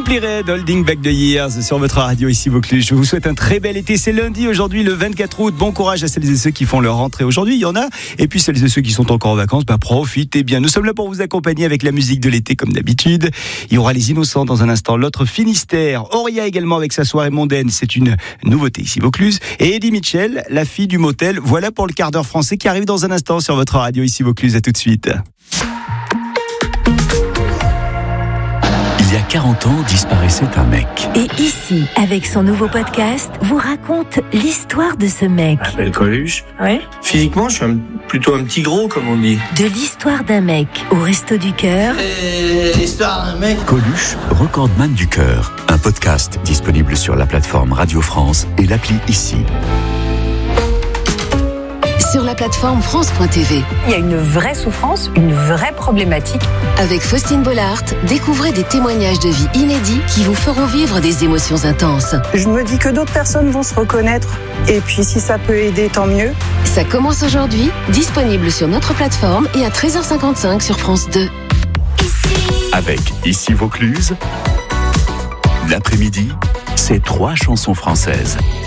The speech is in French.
Simply Red, Holding Back the Years sur votre radio ici Vaucluse. Je vous souhaite un très bel été. C'est lundi aujourd'hui, le 24 août. Bon courage à celles et ceux qui font leur rentrée aujourd'hui. Il y en a. Et puis celles et ceux qui sont encore en vacances, profitez bien. Nous sommes là pour vous accompagner avec la musique de l'été comme d'habitude. Il y aura les Innocents dans un instant. L'autre Finistère. Auria également avec sa soirée mondaine. C'est une nouveauté ici Vaucluse. Et Eddie Mitchell, la fille du motel. Voilà pour le quart d'heure français qui arrive dans un instant sur votre radio ici Vaucluse. À tout de suite. Il y a 40 ans, disparaissait un mec. Et ici, avec son nouveau podcast, vous raconte l'histoire de ce mec. Je m'appelle Coluche. Ouais. Physiquement, je suis plutôt un petit gros, comme on dit. De l'histoire d'un mec au Resto du Cœur. Et l'histoire d'un mec. Coluche, recordman du cœur. Un podcast disponible sur la plateforme Radio France et l'appli Ici. Sur la plateforme France.tv. Il y a une vraie souffrance, une vraie problématique. Avec Faustine Bollard, découvrez des témoignages de vie inédits qui vous feront vivre des émotions intenses. Je me dis que d'autres personnes vont se reconnaître. Et puis si ça peut aider, tant mieux. Ça commence aujourd'hui, disponible sur notre plateforme et à 13h55 sur France 2. Avec Ici Vaucluse, l'après-midi, c'est 3 chansons françaises.